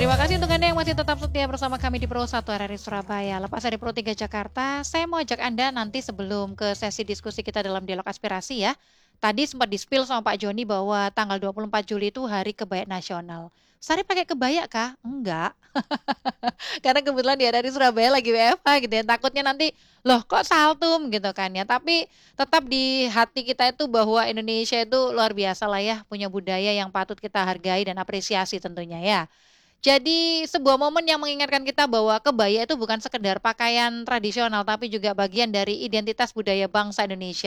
Terima kasih untuk Anda yang masih tetap setia bersama kami di Pro 1 RRI Surabaya. Lepas dari Pro 3 Jakarta, saya mau ajak Anda nanti sebelum ke sesi diskusi kita dalam dialog aspirasi ya. Tadi sempat di-spill sama Pak Joni bahwa tanggal 24 Juli itu Hari Kebaya Nasional. Sari pakai kebaya kah? Enggak. Karena kebetulan dia dari Surabaya lagi WFH gitu ya. Takutnya nanti, loh kok saltum gitu kan ya. Tapi tetap di hati kita itu bahwa Indonesia itu luar biasa lah ya. Punya budaya yang patut kita hargai dan apresiasi tentunya ya. Jadi sebuah momen yang mengingatkan kita bahwa kebaya itu bukan sekedar pakaian tradisional tapi juga bagian dari identitas budaya bangsa Indonesia.